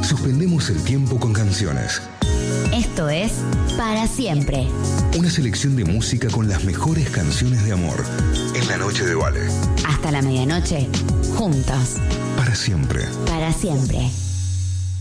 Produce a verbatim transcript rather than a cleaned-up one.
Suspendemos el tiempo con canciones. Esto es Para Siempre. Una selección de música con las mejores canciones de amor. En la noche de Vale. Hasta la medianoche, juntos. Para siempre. Para siempre.